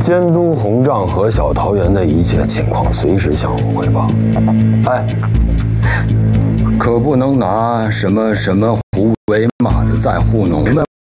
监督红帐和小桃园的一切情况，随时向我汇报。哎，可不能拿什么胡为马子再糊弄我们。